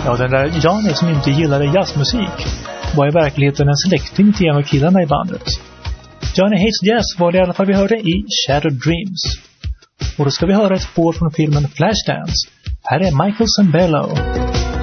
Ja, den där Johnny som inte gillade jazzmusik var i verkligheten en släkting till en av killarna i bandet. Johnny Hates Jazz var det i alla fall vi hörde i Shattered Dreams. Och då ska vi höra ett spår från filmen Flashdance. Här är Michael Sembello.